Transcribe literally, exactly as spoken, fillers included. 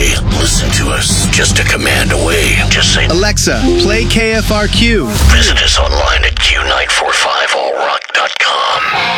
away. Listen to us just a command away. Just say, Alexa, play K F R Q. Visit us online at Q nine four five all rock dot com.